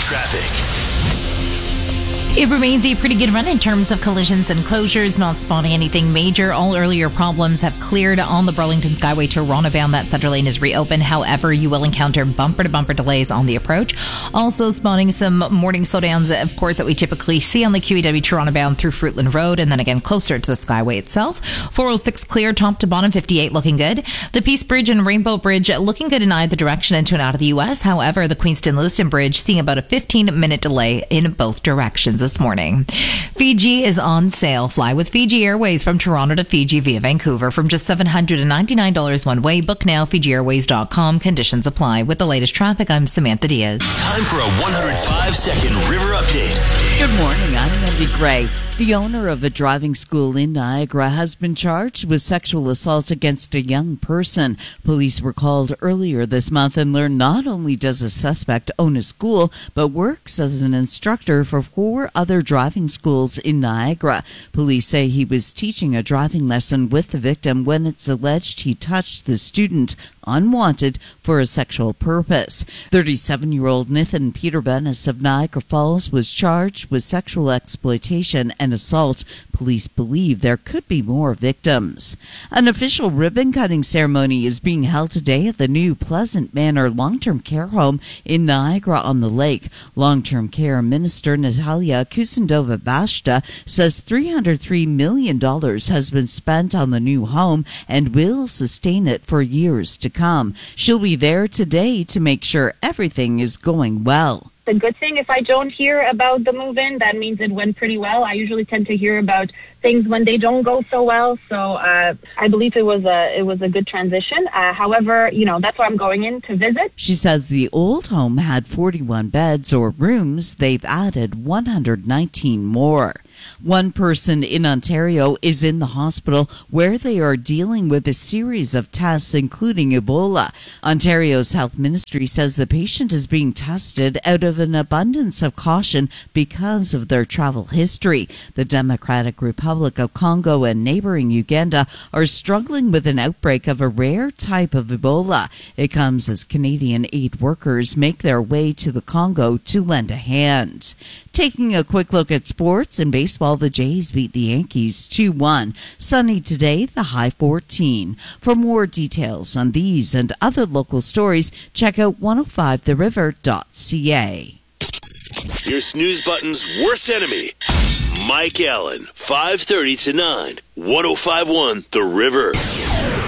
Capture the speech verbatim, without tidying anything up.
traffic. It remains a pretty good run in terms of collisions and closures, not spotting anything major. All earlier problems have cleared on the Burlington Skyway Toronto bound. That center lane is reopened. However, you will encounter bumper-to-bumper delays on the approach. Also spotting some morning slowdowns, of course, that we typically see on the Q E W Toronto bound through Fruitland Road and then again closer to the Skyway itself. four oh six clear top to bottom, fifty-eight looking good. The Peace Bridge and Rainbow Bridge looking good in either direction into and out of the U S. However, the Queenston-Lewiston Bridge seeing about a fifteen-minute delay in both directions this morning. Fiji is on sale. Fly with Fiji Airways from Toronto to Fiji via Vancouver from just seven hundred ninety-nine dollars one way. Book now, Fiji Airways dot com. Conditions apply. With the latest traffic, I'm Samantha Diaz. Time for a one hundred five second river update. Good morning, I'm Wendy Gray. The owner of a driving school in Niagara has been charged with sexual assault against a young person. Police were called earlier this month and learned not only does a suspect own a school, but works as an instructor for four other driving schools in Niagara. Police say he was teaching a driving lesson with the victim when it's alleged he touched the student unwanted for a sexual purpose. thirty-seven-year-old Nathan Peter Bennis of Niagara Falls was charged with sexual exploitation and assault. Police believe there could be more victims. An official ribbon-cutting ceremony is being held today at the new Pleasant Manor long-term care home in Niagara-on-the-Lake. Long-term care minister Natalia Kusendova-Bashta says three hundred three million dollars has been spent on the new home and will sustain it for years to come. She'll be there today to make sure everything is going well. The good thing, if I don't hear about the move-in, that means it went pretty well. I usually tend to hear about things when they don't go so well. So uh, I believe it was a it was a good transition. Uh, however, you know, that's why I'm going in to visit. She says the old home had forty-one beds or rooms. They've added one hundred nineteen more. One person in Ontario is in the hospital where they are dealing with a series of tests, including Ebola. Ontario's health ministry says the patient is being tested out of an abundance of caution because of their travel history. The Democratic Republic of Congo and neighboring Uganda are struggling with an outbreak of a rare type of Ebola. It comes as Canadian aid workers make their way to the Congo to lend a hand. Taking a quick look at sports and baseball, the Jays beat the Yankees two one. Sunny today, the high fourteen. For more details on these and other local stories, check out one oh five the river dot c a. Your snooze button's worst enemy. Mike Allen, five thirty to nine. one oh five point one The River.